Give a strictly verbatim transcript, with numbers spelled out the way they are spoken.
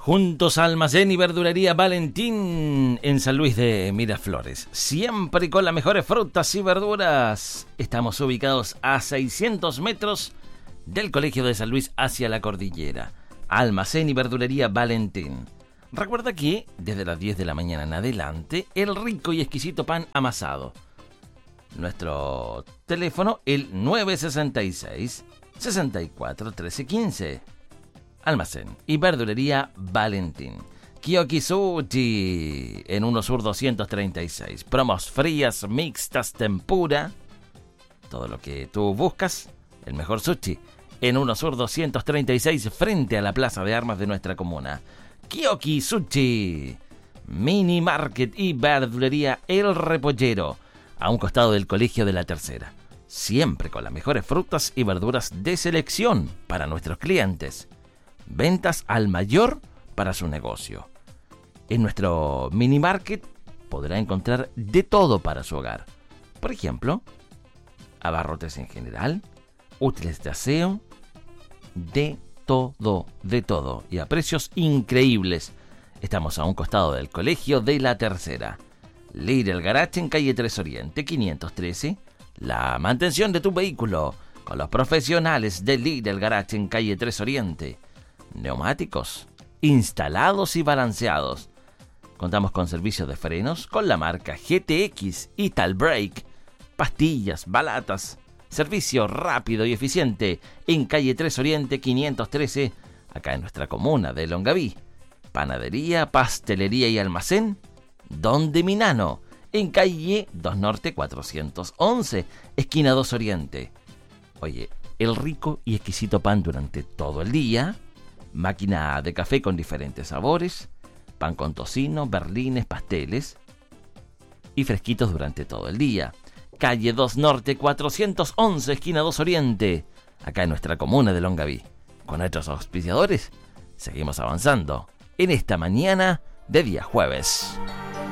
Juntos a Almacén y Verdulería Valentín en San Luis de Miraflores. Siempre con las mejores frutas y verduras. Estamos ubicados a seiscientos metros del Colegio de San Luis hacia la cordillera. Almacén y Verdulería Valentín. Recuerda que desde las diez de la mañana en adelante, el rico y exquisito pan amasado. Nuestro teléfono, el nueve sesenta y seis, sesenta y cuatro, trece quince. Almacén y Verdulería Valentín. Kiyoki Sushi en Uno Sur doscientos treinta y seis. Promos frías, mixtas, tempura. Todo lo que tú buscas, el mejor sushi. En Uno Sur doscientos treinta y seis, frente a la plaza de armas de nuestra comuna. Kiyoki Sushi. Mini Market y Verdulería El Repollero, a un costado del Colegio de la Tercera. Siempre con las mejores frutas y verduras de selección para nuestros clientes. Ventas al mayor para su negocio. En nuestro mini market podrá encontrar de todo para su hogar. Por ejemplo, abarrotes en general, útiles de aseo, de todo, de todo. Y a precios increíbles. Estamos a un costado del Colegio de la Tercera. Lidl Garage en calle tres Oriente, quinientos trece. La mantención de tu vehículo con los profesionales de Lidl Garage en calle tres Oriente. Neumáticos instalados y balanceados. Contamos con servicios de frenos con la marca G T X, Ital Brake, pastillas, balatas. Servicio rápido y eficiente en calle tres Oriente quinientos trece, acá en nuestra comuna de Longaví. Panadería, pastelería y almacén Don de Minano, en calle dos Norte cuatrocientos once, esquina dos Oriente. Oye, el rico y exquisito pan durante todo el día. Máquina de café con diferentes sabores, pan con tocino, berlines, pasteles y fresquitos durante todo el día. Calle dos Norte cuatrocientos once, esquina dos Oriente, acá en nuestra comuna de Longaví. Con nuestros auspiciadores seguimos avanzando en esta mañana de día jueves.